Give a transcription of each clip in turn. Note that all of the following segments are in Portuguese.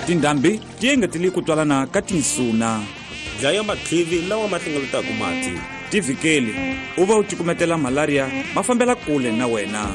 tindhambi ti nga tili ku twalana ka tinsuna dlaya makhivi lawa ma hlengeletaka mati. tivikeli u va u tikumetela malaria ma fambela kule na wena.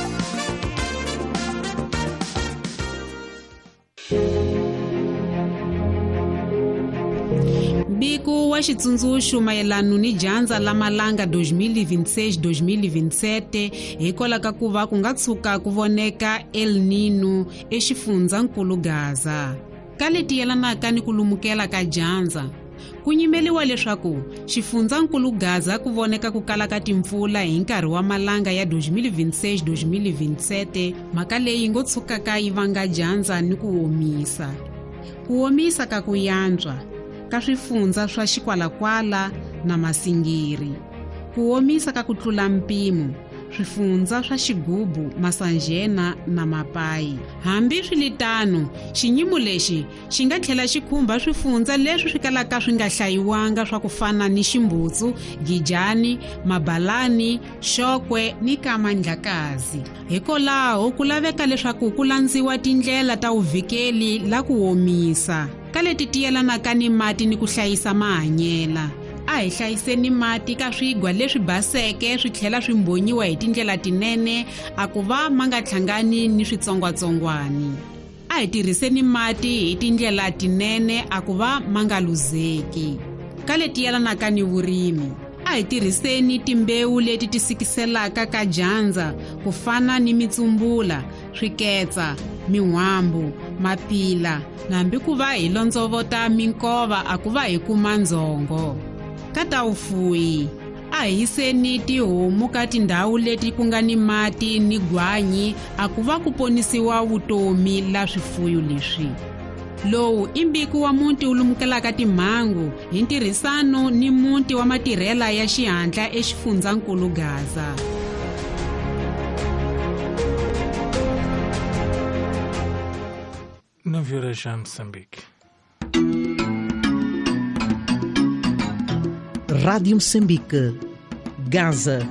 Biko wa xitsundzuxo mayelano ni dyandza la malanga 2026-2027 hikwalaho ka ku va ku nga tshuka ku voneka El Nino exifundzhankulu Gaza. Ka leti yelanaka ni ku lumukela ka dyandza, ku nyimeliwa leswaku xifundzhankulu Gaza ku voneka ku kala ka timpfula hi nkarhi wa malanga ya 2026-2027, mhaka leyi ngo tshukaka yi vanga dyandza ni ku omisa. Ku omisa ka ku yantswa ka swifundza swa Xikwalakwala na Masingiri, ku omisa ka ku tlula mpimo swifundza swa Xigubu, Masanjena na Mapayi. Hambi swilitano, xinyimo lexi xi nga tlhela xi khumba swifundza leswi swi kalaka swi nga hlayiwanga swa ku fana ni Ximbutsu, Gijani, Mabalani, Xokwe ni Kamandlakazi. Hikwalaho ku laveka leswaku ku landziwa tindlela ta uvikeli la ku omisa ka leti tiyelanaka ni mati ni ku hlayisa mahanyela. A hi hlayiseni mati ka swigwa leswi baseke swi tlhela swi mbonyiwa hi tindlela tinene a ku va ma nga hlangani ni switsongwatsongwani. A hi tirhiseni mati hi tindlela tinene a ku va ma nga luzeki. Ka leti yelanaka ni vurimi, a hi tirhiseni timbewu leti ti sikiselaka ka dyandza ku fana ni mitsumbula, swiketsa, mihwambu, mapila, nambi ku va hi londzovota minkova a ku va hi kuma ndzongo. Ka ta ufuyi, a hi yiseni tihomu ka tindhawu leti ku nga ni mati ni gwanyi a ku va ku ponisiwa vutomi la swifuyo leswi. Lowu i mbiko wa muti wu lumukelaka timhangu hi ntirhisano ni muti wa matirhela ya xihatla exifundzhankulu Gaza. Novira já Moçambique. Rádio Moçambique, Gaza.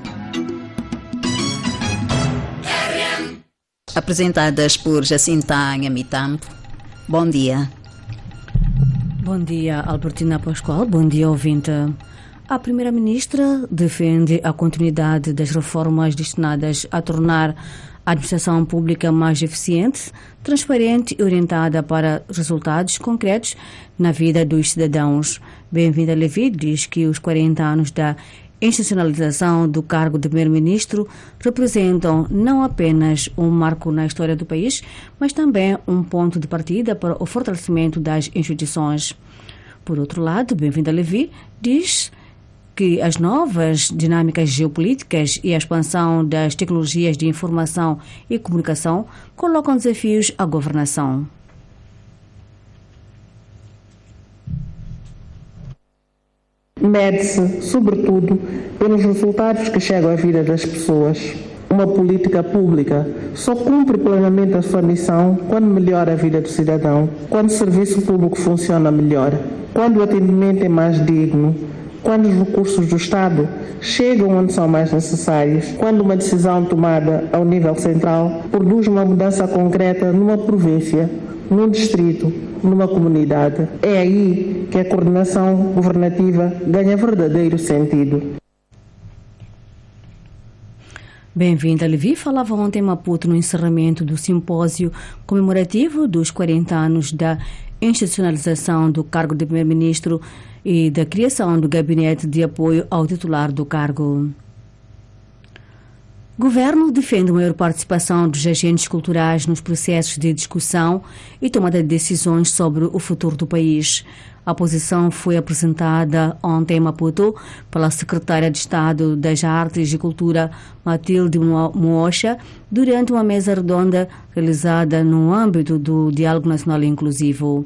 Apresentadas por Jacinta Nhamitampo. Bom dia. Bom dia, Albertina Pascoal. Bom dia, ouvinte. A Primeira-Ministra defende a continuidade das reformas destinadas a tornar a administração pública mais eficiente, transparente e orientada para resultados concretos na vida dos cidadãos. Bem-vinda Levi diz que os 40 anos da institucionalização do cargo de primeiro-ministro representam não apenas um marco na história do país, mas também um ponto de partida para o fortalecimento das instituições. Por outro lado, Bem-vinda Levi diz que as novas dinâmicas geopolíticas e a expansão das tecnologias de informação e comunicação colocam desafios à governação. Mede-se, sobretudo, pelos resultados que chegam à vida das pessoas. Uma política pública só cumpre plenamente a sua missão quando melhora a vida do cidadão, quando o serviço público funciona melhor, quando o atendimento é mais digno, quando os recursos do Estado chegam onde são mais necessários, quando uma decisão tomada ao nível central produz uma mudança concreta numa província, num distrito, numa comunidade. É aí que a coordenação governativa ganha verdadeiro sentido. Bem-vinda, Levi. Falava ontem em Maputo no encerramento do simpósio comemorativo dos 40 anos da institucionalização do cargo de primeiro-ministro e da criação do gabinete de apoio ao titular do cargo. O Governo defende maior participação dos agentes culturais nos processos de discussão e tomada de decisões sobre o futuro do país. A posição foi apresentada ontem em Maputo pela secretária de Estado das Artes e Cultura, Matilde Muocha, durante uma mesa redonda realizada no âmbito do Diálogo Nacional Inclusivo.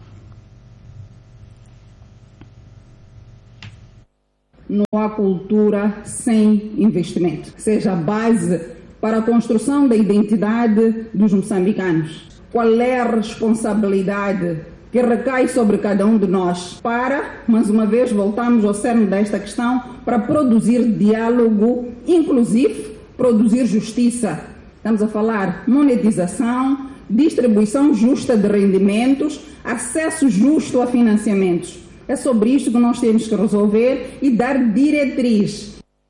Não há cultura sem investimento, seja a base para a construção da identidade dos moçambicanos. Qual é a responsabilidade que recai sobre cada um de nós para, mais uma vez, voltamos ao cerne desta questão, para produzir diálogo inclusivo, produzir justiça. Estamos a falar monetização, distribuição justa de rendimentos, acesso justo a financiamentos. É sobre isto que nós temos que resolver e dar diretriz.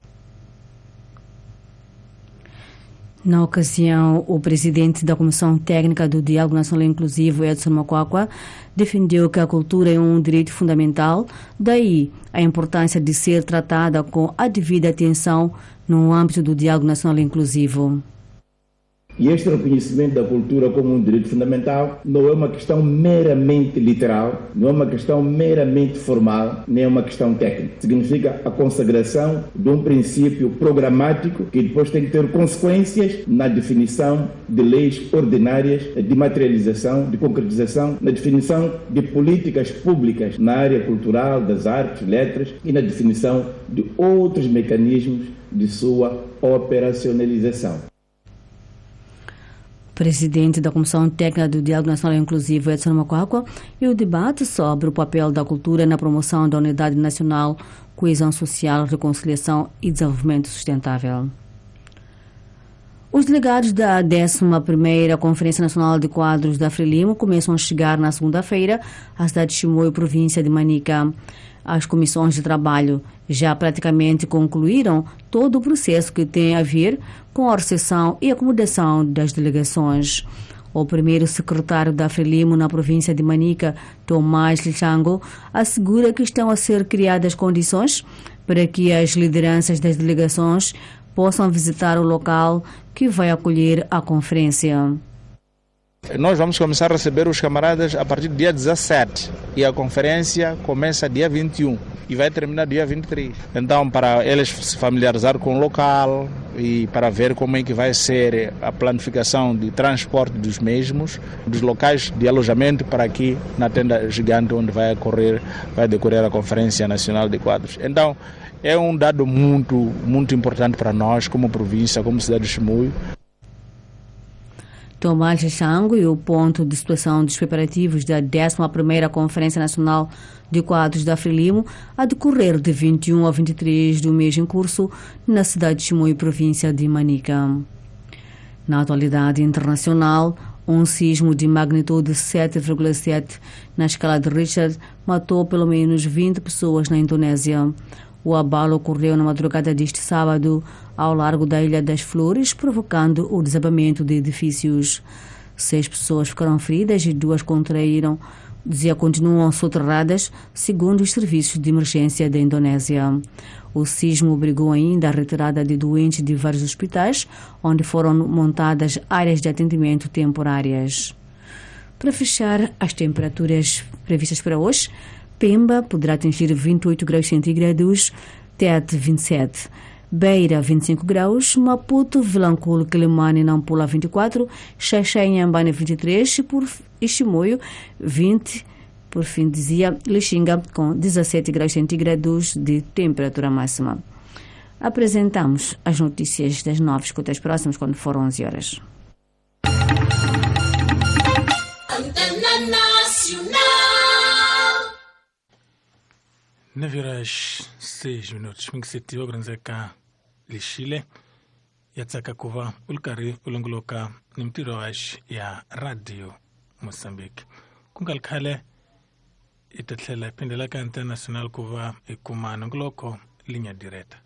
Na ocasião, o presidente da Comissão Técnica do Diálogo Nacional Inclusivo, Edson Makwakwa, defendeu que a cultura é um direito fundamental, daí a importância de ser tratada com a devida atenção no âmbito do Diálogo Nacional Inclusivo. E este reconhecimento da cultura como um direito fundamental não é uma questão meramente literal, não é uma questão meramente formal, nem é uma questão técnica. Significa a consagração de um princípio programático que depois tem que ter consequências na definição de leis ordinárias, de materialização, de concretização, na definição de políticas públicas na área cultural, das artes, letras e na definição de outros mecanismos de sua operacionalização. Presidente da Comissão Técnica do Diálogo Nacional Inclusivo, Edson Makwakwa, e o debate sobre o papel da cultura na promoção da unidade nacional, coesão social, reconciliação e desenvolvimento sustentável. Os delegados da 11ª Conferência Nacional de Quadros da Frelimo começam a chegar na segunda-feira à cidade de Chimoio, província de Manica. As comissões de trabalho já praticamente concluíram todo o processo que tem a ver com a recepção e acomodação das delegações. O primeiro secretário da Frelimo na província de Manica, Tomás Lichango, assegura que estão a ser criadas condições para que as lideranças das delegações possam visitar o local que vai acolher a conferência. Nós vamos começar a receber os camaradas a partir do dia 17 e a conferência começa dia 21 e vai terminar dia 23. Então, para eles se familiarizar com o local e para ver como é que vai ser a planificação de transporte dos mesmos, dos locais de alojamento para aqui na tenda gigante onde vai decorrer a Conferência Nacional de Quadros. Então, é um dado muito importante para nós como província, como cidade de Chimoio. Tomás Lichango e o ponto de situação dos preparativos da 11ª Conferência Nacional de Quadros da Frelimo a decorrer de 21 a 23 do mês em curso na cidade de Chimoio, província de Manica. Na atualidade internacional, um sismo de magnitude 7,7 na escala de Richter matou pelo menos 20 pessoas na Indonésia. O abalo ocorreu na madrugada deste sábado ao largo da Ilha das Flores, provocando o desabamento de edifícios. 6 pessoas ficaram feridas e 2 continuam soterradas, segundo os serviços de emergência da Indonésia. O sismo obrigou ainda a retirada de doentes de vários hospitais, onde foram montadas áreas de atendimento temporárias. Para fechar, as temperaturas previstas para hoje: Pemba poderá atingir 28 graus centígrados, Tete 27, Beira 25 graus, Maputo, Vilanculo, Quelimane e Nampula 24, Xaixai e Inhambane 23 e Chimoio 20, por fim dizia Lixinga com 17 graus centígrados de temperatura máxima. Apresentamos as notícias das 9, escuta as próximas quando for 11 horas. Antena Nacional. 9 horas 6 minutos. Mingiseti ogranzeka lishile yatsaka kuva ulkari ulunguloka nimtiroash ya Radio Mozambique. Kungalkhale itatlela pendela ka international kuva ikuma nguloko linya direta.